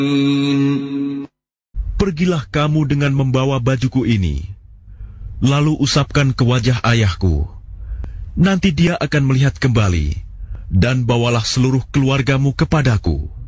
Pergilah kamu dengan membawa bajuku ini, lalu usapkan ke wajah ayahku. Nanti dia akan melihat kembali, dan bawalah seluruh keluargamu kepadaku.